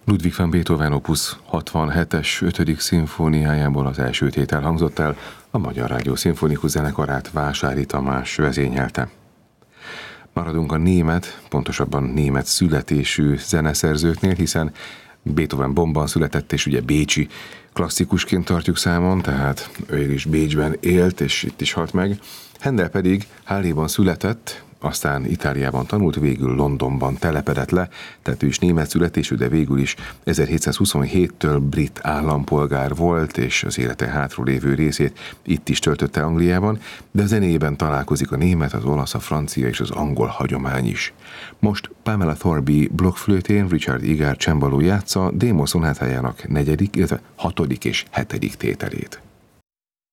Ludwig van Beethoven opus 67-es 5. szimfóniájából az első tétel hangzott el, a Magyar Rádió Szimfonikus Zenekarát Vásári Tamás vezényelte. Maradunk a német, pontosabban német születésű zeneszerzőknél, hiszen Beethoven Bonnban született, és ugye bécsi klasszikusként tartjuk számon, tehát ő is Bécsben élt, és itt is halt meg. Handel pedig Halléban született, aztán Itáliában tanult, végül Londonban telepedett le, tehát ő is német születésű, de végül is 1727-től brit állampolgár volt, és az élete hátra lévő részét itt is töltötte Angliában, de a zenéjében találkozik a német, az olasz, a francia és az angol hagyomány is. Most Pamela Thorby blokkflötén, Richard Egar csembaló játsza Démon szonátájának 4., illetve 6. és 7. tételét.